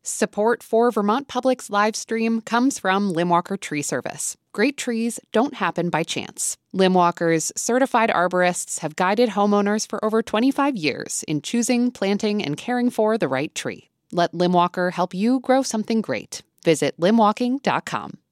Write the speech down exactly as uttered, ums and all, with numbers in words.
Support for Vermont Public's live stream comes from Limwalker Tree Service. Great trees don't happen by chance. Limwalker's certified arborists have guided homeowners for over twenty-five years in choosing, planting, and caring for the right tree. Let Limwalker help you grow something great. Visit limwalking dot com.